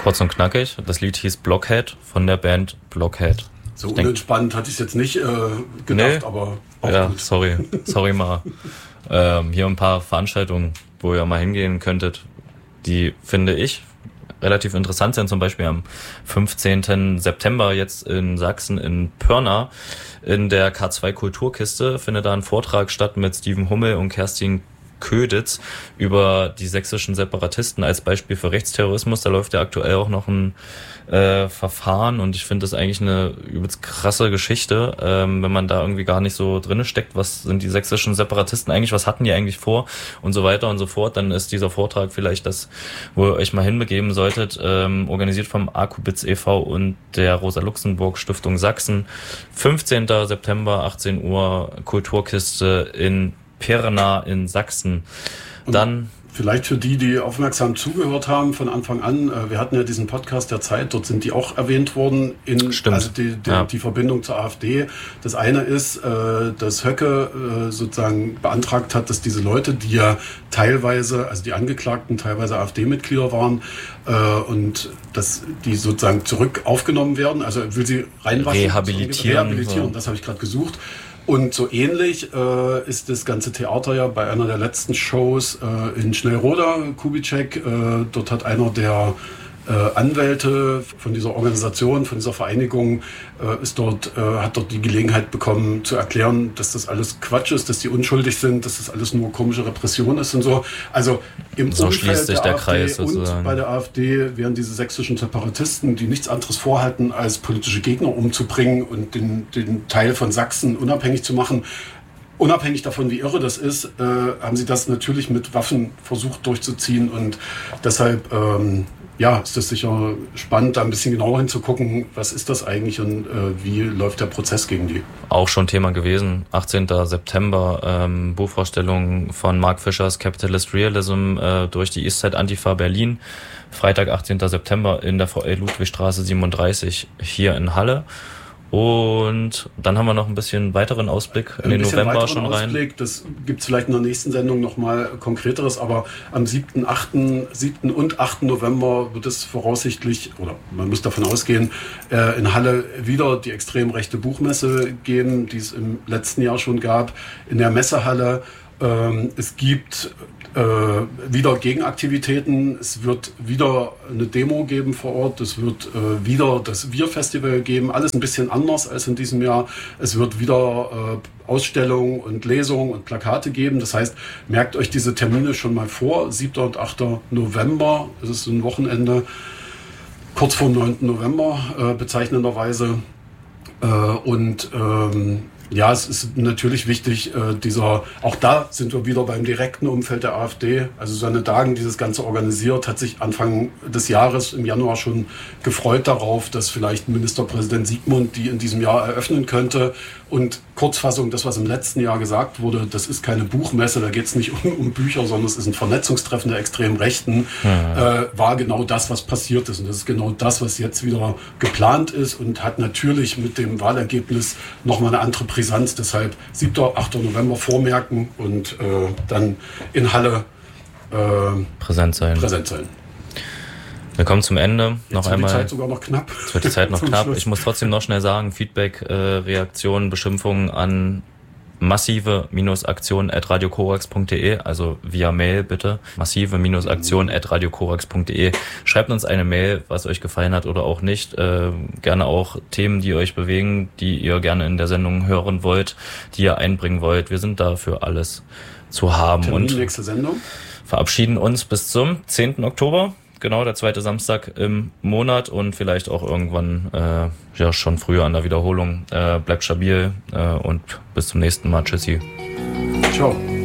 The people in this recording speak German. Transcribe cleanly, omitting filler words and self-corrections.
Kurz und knackig. Das Lied hieß Blockhead von der Band Blockhead. So unentspannt hatte ich es jetzt nicht gedacht, aber auch ja, gut. Sorry mal. Hier ein paar Veranstaltungen, wo ihr mal hingehen könntet, die, finde ich, relativ interessant sind. Zum Beispiel am 15. September jetzt in Sachsen in Pirna in der K2 Kulturkiste findet da ein Vortrag statt mit Steven Hummel und Kerstin Köditz über die sächsischen Separatisten als Beispiel für Rechtsterrorismus. Da läuft ja aktuell auch noch ein Verfahren und ich finde das eigentlich eine übelst krasse Geschichte, wenn man da irgendwie gar nicht so drinne steckt, was sind die sächsischen Separatisten eigentlich, was hatten die eigentlich vor und so weiter und so fort, dann ist dieser Vortrag vielleicht das, wo ihr euch mal hinbegeben solltet, organisiert vom Akubitz e.V. und der Rosa-Luxemburg-Stiftung Sachsen. 15. September, 18 Uhr, Kulturkiste in Pirna in Sachsen. Dann vielleicht für die aufmerksam zugehört haben von Anfang an, wir hatten ja diesen Podcast der Zeit, dort sind die auch erwähnt worden, also die Verbindung zur AfD. Das eine ist, dass Höcke sozusagen beantragt hat, dass diese Leute, die ja teilweise, also die Angeklagten teilweise AfD-Mitglieder waren, und dass die sozusagen zurück aufgenommen werden, also er will sie reinwaschen. Rehabilitieren, so. Das habe ich gerade gesucht. Und so ähnlich ist das ganze Theater ja bei einer der letzten Shows in Schnellroda, Kubitschek. Dort hat einer der Anwälte von dieser Organisation, von dieser Vereinigung, hat dort die Gelegenheit bekommen zu erklären, dass das alles Quatsch ist, dass die unschuldig sind, dass das alles nur komische Repression ist und so. Also im so Umfeld schließt sich der Kreis sozusagen. Und bei der AfD werden diese sächsischen Separatisten, die nichts anderes vorhalten, als politische Gegner umzubringen und den Teil von Sachsen unabhängig zu machen. Unabhängig davon, wie irre das ist, haben sie das natürlich mit Waffen versucht durchzuziehen und deshalb ist das sicher spannend, da ein bisschen genauer hinzugucken, was ist das eigentlich und wie läuft der Prozess gegen die. Auch schon Thema gewesen, 18. September, Buchvorstellung von Mark Fischers Capitalist Realism durch die Eastside Antifa Berlin. Freitag, 18. September in der VL Ludwigstraße 37 hier in Halle. Und dann haben wir noch ein bisschen weiteren Ausblick in den November schon rein. Das gibt es vielleicht in der nächsten Sendung nochmal konkreteres, aber am 7. und 8. November wird es voraussichtlich, oder man muss davon ausgehen, in Halle wieder die extrem rechte Buchmesse geben, die es im letzten Jahr schon gab, in der Messehalle. Es gibt wieder Gegenaktivitäten, es wird wieder eine Demo geben vor Ort, es wird wieder das Wir-Festival geben, alles ein bisschen anders als in diesem Jahr. Es wird wieder Ausstellungen und Lesungen und Plakate geben. Das heißt, merkt euch diese Termine schon mal vor. 7. und 8. November, das ist ein Wochenende, kurz vor 9. November bezeichnenderweise. Ja, es ist natürlich wichtig, auch da sind wir wieder beim direkten Umfeld der AfD. Also Susanne Dagen, dieses Ganze organisiert, hat sich Anfang des Jahres im Januar schon gefreut darauf, dass vielleicht Ministerpräsident Siegmund die in diesem Jahr eröffnen könnte. Und Kurzfassung, das, was im letzten Jahr gesagt wurde, das ist keine Buchmesse, da geht es nicht um Bücher, sondern es ist ein Vernetzungstreffen der extrem Rechten, war genau das, was passiert ist. Und das ist genau das, was jetzt wieder geplant ist und hat natürlich mit dem Wahlergebnis nochmal eine andere Brisanz. Deshalb 7. 8. November vormerken und dann in Halle präsent sein. Wir kommen zum Ende. Noch einmal. Jetzt wird die Zeit sogar noch knapp. Jetzt wird die Zeit noch knapp. Ich muss trotzdem noch schnell sagen, Feedback, Reaktionen, Beschimpfungen an massive-aktion@radiokorax.de, also via Mail bitte. massive-aktion@radiokorax.de. Schreibt uns eine Mail, was euch gefallen hat oder auch nicht. Gerne auch Themen, die euch bewegen, die ihr gerne in der Sendung hören wollt, die ihr einbringen wollt. Wir sind da für alles zu haben. Termin, und nächste Sendung. Verabschieden uns bis zum 10. Oktober. Genau, der zweite Samstag im Monat und vielleicht auch irgendwann schon früher an der Wiederholung. Bleibt stabil und bis zum nächsten Mal. Tschüssi. Ciao.